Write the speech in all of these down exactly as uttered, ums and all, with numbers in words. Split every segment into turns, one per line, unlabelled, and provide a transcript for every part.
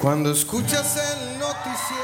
Cuando escuchas el noticiero.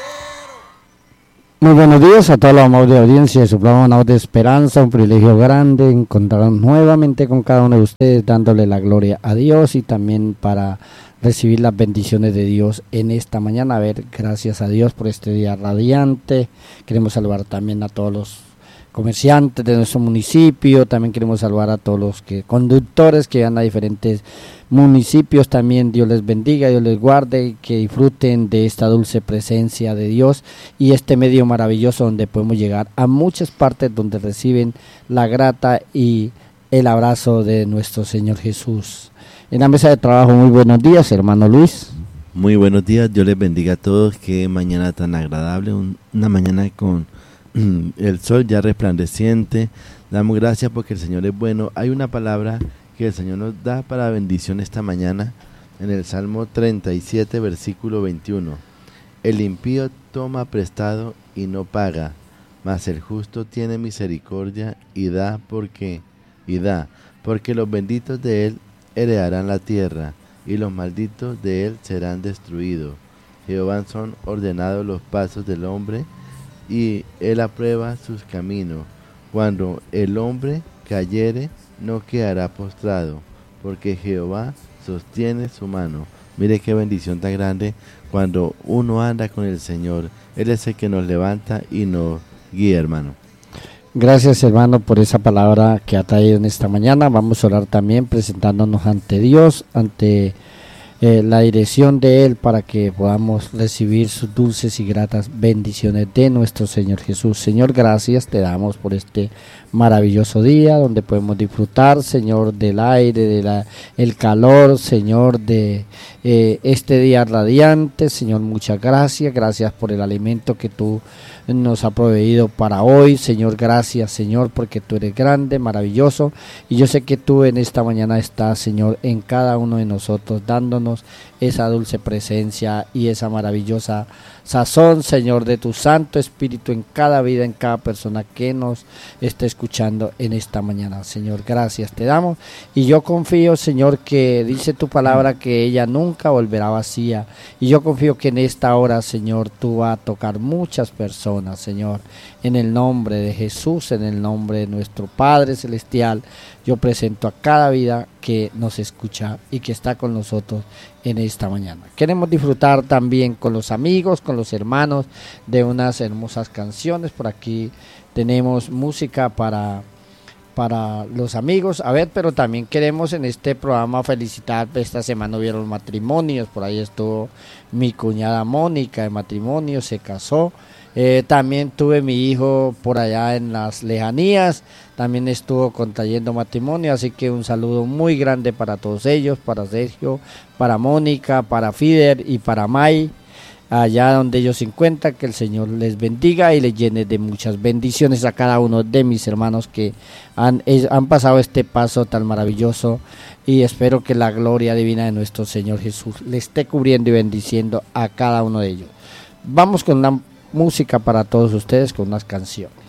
Muy buenos días a toda la amable audiencia de su programa Una Voz de Esperanza. Un privilegio grande encontrarnos nuevamente con cada uno de ustedes, dándole la gloria a Dios y también para recibir las bendiciones de Dios en esta mañana. A ver, gracias a Dios por este día radiante. Queremos saludar también a todos los comerciantes de nuestro municipio. También queremos saludar a todos los que conductores que van a diferentes municipios. También Dios les bendiga, Dios les guarde y que disfruten de esta dulce presencia de Dios y este medio maravilloso donde podemos llegar a muchas partes donde reciben la grata y el abrazo de nuestro Señor Jesús. En la mesa de trabajo, muy buenos días, hermano Luis.
Muy buenos días, Dios les bendiga a todos. Qué mañana tan agradable, un, una mañana con el sol ya resplandeciente. Damos gracias porque el Señor es bueno. Hay una palabra que el Señor nos da para bendición esta mañana en el Salmo treinta y siete, versículo veintiuno. El impío toma prestado y no paga, mas el justo tiene misericordia y da porque y da, porque los benditos de él heredarán la tierra y los malditos de él serán destruidos. Jehová son ordenados los pasos del hombre y él aprueba sus caminos. Cuando el hombre cayere, no quedará postrado, porque Jehová sostiene su mano. Mire qué bendición tan grande cuando uno anda con el Señor. Él es el que nos levanta y nos guía, hermano.
Gracias, hermano, por esa palabra que ha traído en esta mañana. Vamos a orar también presentándonos ante Dios, ante Eh, la dirección de Él para que podamos recibir sus dulces y gratas bendiciones de nuestro Señor Jesús. Señor, gracias te damos por este maravilloso día donde podemos disfrutar, Señor, del aire, de la, el calor, Señor, de eh, este día radiante. Señor, muchas gracias, gracias por el alimento que tú nos has proveído para hoy. Señor, gracias, Señor, porque tú eres grande, maravilloso, y yo sé que tú en esta mañana estás, Señor, en cada uno de nosotros, dándonos esa dulce presencia y esa maravillosa sazón, Señor, de tu Santo Espíritu en cada vida, en cada persona que nos esté escuchando en esta mañana. Señor, gracias te damos y yo confío, Señor, que dice tu palabra que ella nunca volverá vacía, y yo confío que en esta hora, Señor, tú vas a tocar muchas personas, Señor, en el nombre de Jesús, en el nombre de nuestro Padre Celestial. Yo presento a cada vida que nos escucha y que está con nosotros en esta mañana. Queremos disfrutar también con los amigos, con los hermanos, de unas hermosas canciones. Por aquí tenemos música para, para los amigos. A ver, pero también queremos en este programa felicitar. Esta semana hubieron matrimonios. Por ahí estuvo mi cuñada Mónica de matrimonio, se casó. Eh, también tuve mi hijo por allá en las lejanías, también estuvo contrayendo matrimonio, así que un saludo muy grande para todos ellos, para Sergio, para Mónica, para Fider y para May, allá donde ellos se encuentran. Que el Señor les bendiga y les llene de muchas bendiciones a cada uno de mis hermanos que han, han pasado este paso tan maravilloso, y espero que la gloria divina de nuestro Señor Jesús les esté cubriendo y bendiciendo a cada uno de ellos. Vamos con una música para todos ustedes, con unas canciones.